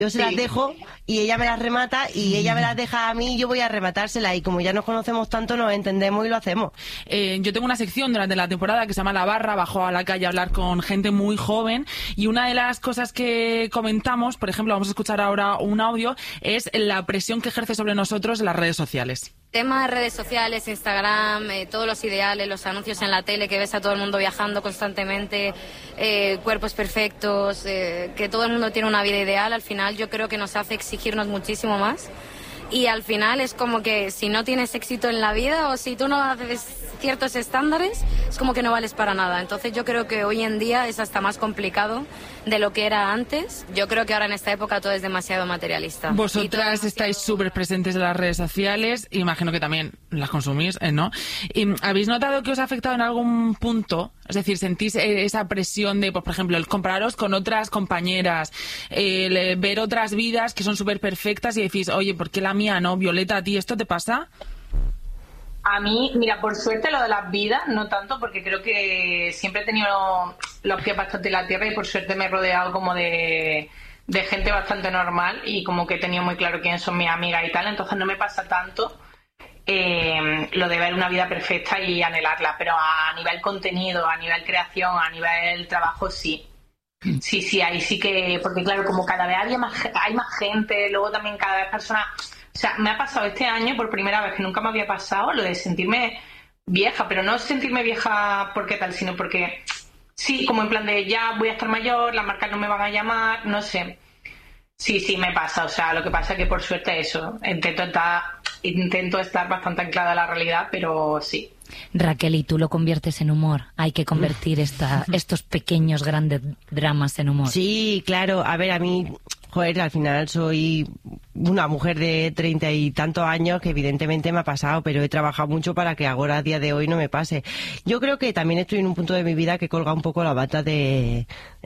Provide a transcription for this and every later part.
Yo se las dejo y ella me las remata y ella me las deja a mí y yo voy a rematársela y como ya nos conocemos tanto nos entendemos y lo hacemos. Yo tengo una sección durante la temporada que se llama La Barra, bajo a la calle a hablar con gente muy joven y una de las cosas que comentamos, por ejemplo, vamos a escuchar ahora un audio, es la presión que ejerce sobre nosotros las redes sociales. Tema de redes sociales, Instagram, todos los ideales, los anuncios en la tele que ves a todo el mundo viajando constantemente, cuerpos perfectos, que todo el mundo tiene una vida ideal, al final yo creo que nos hace exigirnos muchísimo más y al final es como que si no tienes éxito en la vida o si tú no haces ciertos estándares, es como que no vales para nada. Entonces yo creo que hoy en día es hasta más complicado de lo que era antes. Yo creo que ahora en esta época todo es demasiado materialista. Vosotras estáis súper presentes en las redes sociales, imagino que también las consumís, ¿no? ¿Y habéis notado que os ha afectado en algún punto? Es decir, ¿sentís esa presión de, por ejemplo, el compararos con otras compañeras, el ver otras vidas que son súper perfectas y decís, oye, ¿por qué la mía no? Violeta, ¿a ti esto te pasa? A mí, mira, por suerte lo de las vidas, no tanto, porque creo que siempre he tenido los pies bastante en la tierra y por suerte me he rodeado como de gente bastante normal y como que he tenido muy claro quiénes son mis amigas y tal, entonces no me pasa tanto lo de ver una vida perfecta y anhelarla, pero a nivel contenido, a nivel creación, a nivel trabajo, sí. Sí, ahí sí que, porque claro, como cada vez hay más gente, luego también cada vez personas... O sea, me ha pasado este año por primera vez, que nunca me había pasado, lo de sentirme vieja, pero no sentirme vieja porque tal, sino porque sí, como en plan de ya voy a estar mayor, las marcas no me van a llamar, no sé. Sí, me pasa, o sea, lo que pasa es que por suerte eso, intento estar bastante anclada a la realidad, pero sí. Raquel, y tú lo conviertes en humor. Hay que convertir estos pequeños grandes dramas en humor. Sí, claro. A ver, a mí, joder, al final soy una mujer de 30 y tantos años que evidentemente me ha pasado, pero he trabajado mucho para que ahora a día de hoy no me pase. Yo creo que también estoy en un punto de mi vida que colga un poco la bata del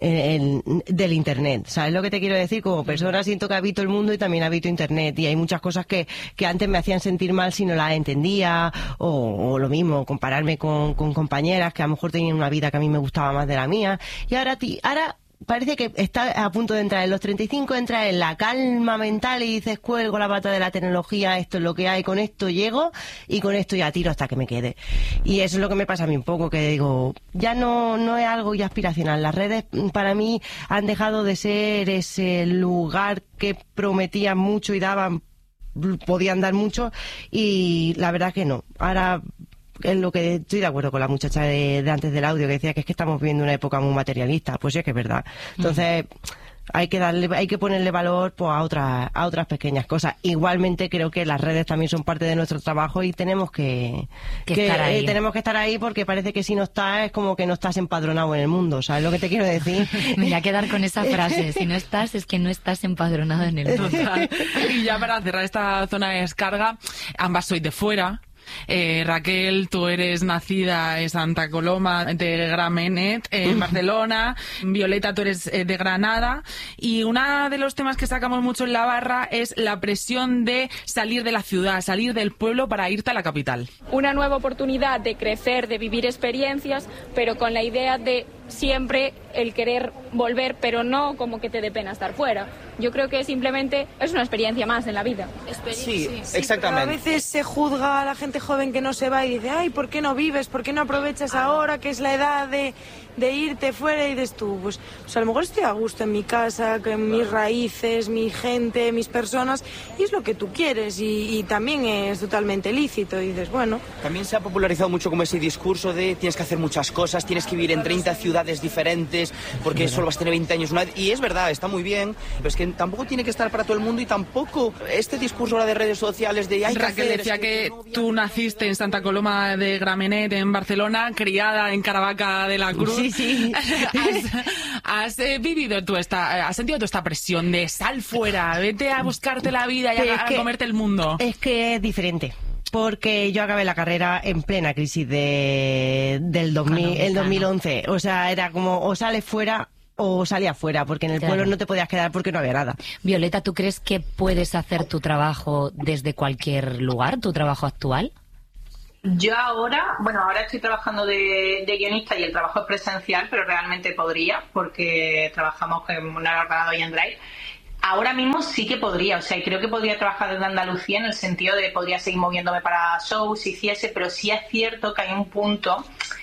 internet. ¿Sabes lo que te quiero decir? Como persona siento que habito el mundo y también habito internet y hay muchas cosas que antes me hacían sentir mal si no las entendía o lo mismo, compararme con compañeras que a lo mejor tenían una vida que a mí me gustaba más de la mía y ahora parece que está a punto de entrar en los 35, entra en la calma mental y dices, cuelgo la bata de la tecnología, esto es lo que hay, con esto llego y con esto ya tiro hasta que me quede. Y eso es lo que me pasa a mí un poco, que digo, ya no es algo ya aspiracional. Las redes para mí han dejado de ser ese lugar que prometían mucho y podían dar mucho y la verdad que no. Ahora es lo que estoy de acuerdo con la muchacha de antes del audio que decía que es que estamos viviendo una época muy materialista. Pues sí, es que es verdad. Entonces hay que ponerle valor pues a otras pequeñas cosas. Igualmente creo que las redes también son parte de nuestro trabajo y tenemos que estar ahí porque parece que si no estás es como que no estás empadronado en el mundo. ¿Sabes lo que te quiero decir? Me voy a quedar con esa frase. Si no estás, es que no estás empadronado en el mundo. Y ya para cerrar esta zona de descarga, ambas sois de fuera. Raquel, tú eres nacida en Santa Coloma de Gramenet, en Barcelona. Violeta, tú eres de Granada. Y uno de los temas que sacamos mucho en La Barra es la presión de salir de la ciudad, salir del pueblo para irte a la capital. Una nueva oportunidad de crecer, de vivir experiencias, pero con la idea de siempre el querer volver, pero no como que te dé pena estar fuera. Yo creo que simplemente es una experiencia más en la vida. Sí, exactamente. Pero a veces se juzga a la gente joven que no se va y dice, ay, ¿por qué no vives? ¿Por qué no aprovechas ahora que es la edad de irte fuera? Y dices tú, pues a lo mejor estoy a gusto en mi casa, con mis raíces, mi gente, mis personas, y es lo que tú quieres y también es totalmente lícito. Y dices, bueno. También se ha popularizado mucho como ese discurso de tienes que hacer muchas cosas, tienes que vivir en 30 ciudades diferentes, porque solo vas a tener 20 años una vez. Y es verdad, está muy bien, pero es que tampoco tiene que estar para todo el mundo y tampoco este discurso ahora de redes sociales de... Raquel decía que tú naciste en Santa Coloma de Gramenet, en Barcelona, criada en Caravaca de la Cruz. Sí. Has vivido has sentido toda esta presión de sal fuera, vete a buscarte la vida y a comerte el mundo. Es que es diferente. Porque yo acabé la carrera en plena crisis del 2011. O sea, era como o sales fuera o salías fuera, porque en el pueblo no te podías quedar porque no había nada. Violeta, ¿tú crees que puedes hacer tu trabajo desde cualquier lugar, tu trabajo actual? Yo ahora estoy trabajando de guionista y el trabajo es presencial, pero realmente podría, porque trabajamos en un ordenador y en Drive. ahora mismo sí que podría, o sea, creo que podría trabajar desde Andalucía en el sentido de podría seguir moviéndome para shows si hiciese, pero sí es cierto que hay un punto,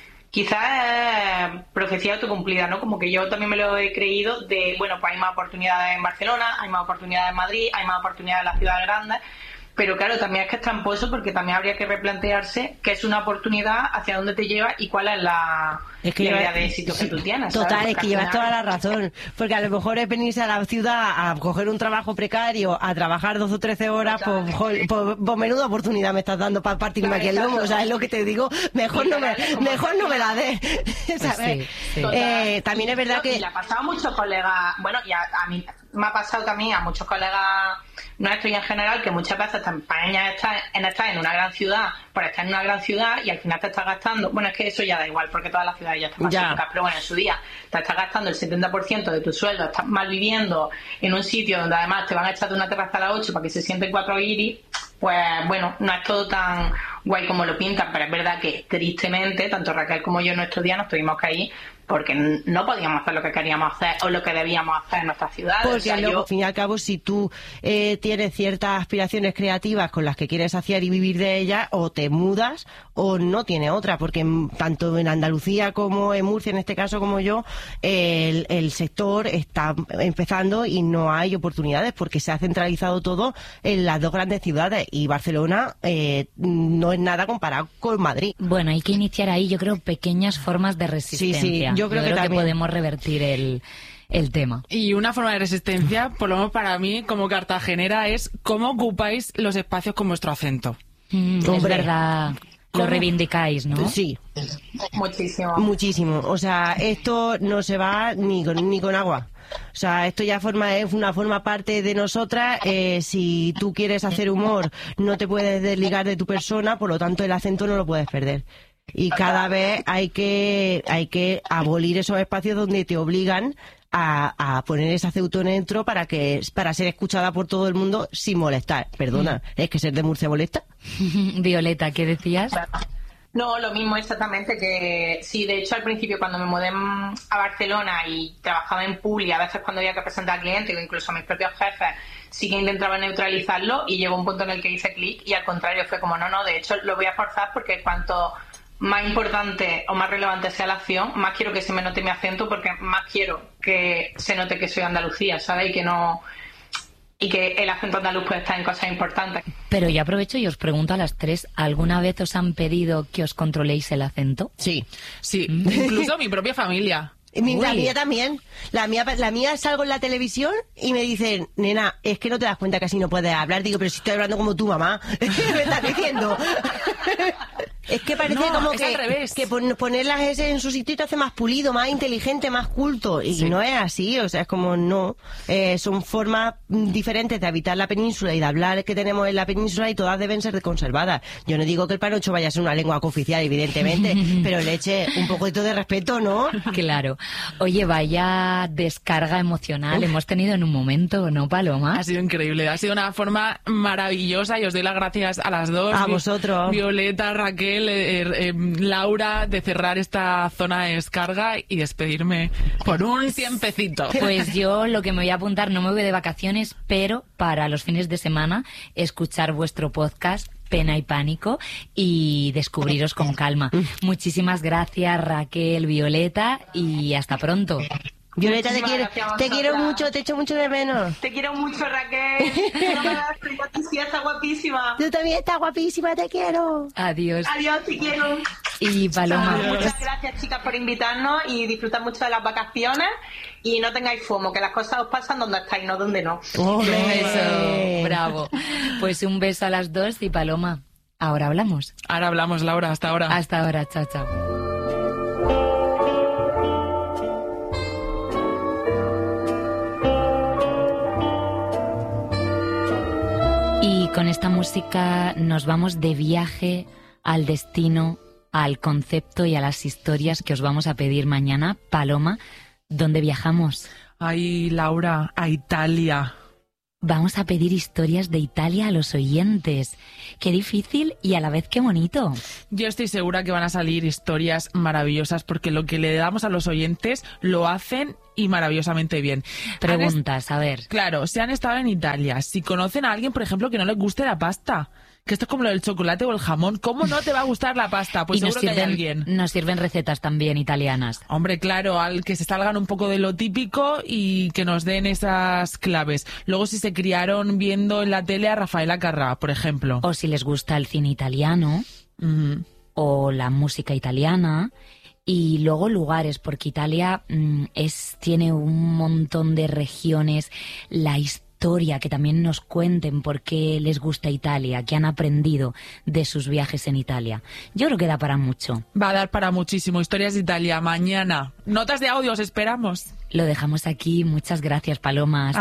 quizás profecía autocumplida, ¿no? Como que yo también me lo he creído de, bueno, pues hay más oportunidades en Barcelona, hay más oportunidades en Madrid, hay más oportunidades en las ciudades grandes, pero claro, también es que es tramposo porque también habría que replantearse qué es una oportunidad, hacia dónde te lleva y cuál es la idea de éxito que tú tienes. Total, ¿sabes? es que llevas toda la razón, porque a lo mejor es venirse a la ciudad a coger un trabajo precario, a trabajar 12 o 13 horas, pues menuda oportunidad me estás dando para partirme aquí el lomo, o sea, es lo que te digo, mejor no me la des, ¿sabes? Sí. También es verdad que... Le ha pasado a muchos colegas, bueno, y a mí me ha pasado también a muchos colegas nuestros y en general, que muchas veces te empeñas en estar en una gran ciudad, por estar en una gran ciudad y al final te estás gastando, bueno, es que eso ya da igual porque todas las ciudades ya están masificadas, pero bueno, en su día te estás gastando el 70% de tu sueldo, estás mal viviendo en un sitio donde además te van a echar de una terraza a las 8 para que se sienten 4 guiris, pues bueno, no es todo tan guay como lo pintan, pero es verdad que tristemente, tanto Raquel como yo en nuestros días nos tuvimos que ir porque no podíamos hacer lo que queríamos hacer o lo que debíamos hacer en nuestras ciudades. Porque luego, al fin y al cabo, si tú tienes ciertas aspiraciones creativas con las que quieres saciar y vivir de ellas, o te mudas o no tiene otra, porque tanto en Andalucía como en Murcia, en este caso como yo, el sector está empezando y no hay oportunidades porque se ha centralizado todo en las dos grandes ciudades y Barcelona no es nada comparado con Madrid. Bueno, hay que iniciar ahí, yo creo, pequeñas formas de resistencia. Sí, yo creo que podemos revertir el tema. Y una forma de resistencia, por lo menos para mí, como cartagenera, es cómo ocupáis los espacios con vuestro acento. Es verdad, lo reivindicáis, ¿no? Sí. Muchísimo. O sea, esto no se va ni con agua. O sea, esto ya forma parte de nosotras. Si tú quieres hacer humor, no te puedes desligar de tu persona, por lo tanto el acento no lo puedes perder. Y cada vez hay que abolir esos espacios donde te obligan a poner ese acento neutro para ser escuchada por todo el mundo sin molestar. Perdona, ¿es que ser de Murcia molesta? Violeta, ¿qué decías? No, lo mismo exactamente, que sí, de hecho al principio cuando me mudé a Barcelona y trabajaba en Publi, a veces cuando había que presentar al cliente o incluso a mis propios jefes, sí que intentaba neutralizarlo y llegó un punto en el que hice clic y al contrario fue como no, de hecho lo voy a forzar porque cuanto más importante o más relevante sea la acción, más quiero que se me note mi acento porque más quiero que se note que soy Andalucía, ¿sabes? Y que el acento andaluz puede estar en cosas importantes. Pero yo aprovecho y os pregunto a las tres, ¿alguna vez os han pedido que os controléis el acento? Sí, incluso mi propia familia. La mía también. La mía salgo en la televisión y me dicen, nena, es que no te das cuenta que así no puedes hablar. Digo, pero si estoy hablando como tu mamá. ¿Qué me estás diciendo? Es que parece como que poner las S en su sitio te hace más pulido, más inteligente, más culto. Y no es así, o sea, es como no. Son formas diferentes de habitar la península y de hablar que tenemos en la península y todas deben ser conservadas. Yo no digo que el panocho vaya a ser una lengua cooficial, evidentemente, pero le eche un poquito de respeto, ¿no? Claro. Oye, vaya descarga emocional hemos tenido en un momento, ¿no, Paloma? Ha sido increíble, ha sido una forma maravillosa y os doy las gracias a las dos. A vosotros. Violeta, Raquel, Laura, de cerrar esta zona de descarga y despedirme por un tiempecito. Pues yo lo que me voy a apuntar, no me voy de vacaciones, pero para los fines de semana escuchar vuestro podcast Pena y Pánico y descubriros con calma. Muchísimas gracias, Raquel, Violeta, y hasta pronto. Violeta, te quiero mucho, te echo mucho de menos. Te quiero mucho, Raquel. No me das cuenta, tú sí estás guapísima. Tú también estás guapísima, te quiero. Adiós. Adiós, te quiero. Y Paloma. Muchas gracias, chicas, por invitarnos y disfrutar mucho de las vacaciones. Y no tengáis FOMO, que las cosas os pasan donde estáis, no donde no. Eso, bravo. Pues un beso a las dos y Paloma, ahora hablamos. Ahora hablamos, Laura, hasta ahora. Hasta ahora, chao, chao. Y con esta música nos vamos de viaje al destino, al concepto y a las historias que os vamos a pedir mañana. Paloma, ¿dónde viajamos? Ay, Laura, a Italia. Vamos a pedir historias de Italia a los oyentes. Qué difícil y a la vez qué bonito. Yo estoy segura que van a salir historias maravillosas porque lo que le damos a los oyentes lo hacen y maravillosamente bien. Preguntas, a ver. Claro, si han estado en Italia, si conocen a alguien, por ejemplo, que no les guste la pasta, que esto es como lo del chocolate o el jamón, ¿cómo no te va a gustar la pasta? Pues y seguro que hay alguien. Nos sirven recetas también italianas. Hombre, claro, al que se salgan un poco de lo típico y que nos den esas claves. Luego, si se criaron viendo en la tele a Rafaela Carrà, por ejemplo. O si les gusta el cine italiano, o la música italiana. Y luego lugares, porque Italia tiene un montón de regiones, la historia, que también nos cuenten por qué les gusta Italia, qué han aprendido de sus viajes en Italia. Yo creo que da para mucho. Va a dar para muchísimo. Historias de Italia, mañana. Notas de audio, os esperamos. Lo dejamos aquí. Muchas gracias, Palomas.